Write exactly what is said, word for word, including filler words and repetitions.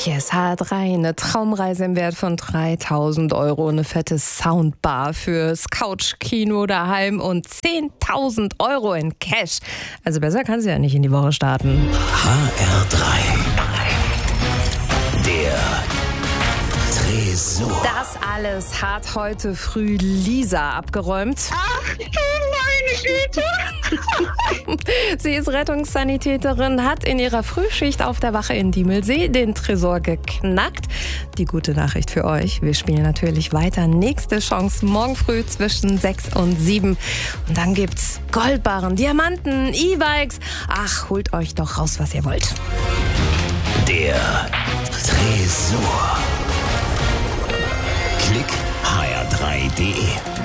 Hier ist H R drei, eine Traumreise im Wert von dreitausend Euro, eine fette Soundbar fürs Couchkino daheim und zehntausend Euro in Cash. Also besser kann sie ja nicht in die Woche starten. H R drei. Der Tresor. Das alles hat heute früh Lisa abgeräumt. Ach, meine Güte! Sie ist Rettungssanitäterin, hat in ihrer Frühschicht auf der Wache in Diemelsee den Tresor geknackt. Die gute Nachricht für euch, wir spielen natürlich weiter. Nächste Chance morgen früh zwischen sechs und sieben. Und dann gibt's Goldbarren, Diamanten, E-Bikes. Ach, holt euch doch raus, was ihr wollt. Der Tresor. Klick H R drei punkt de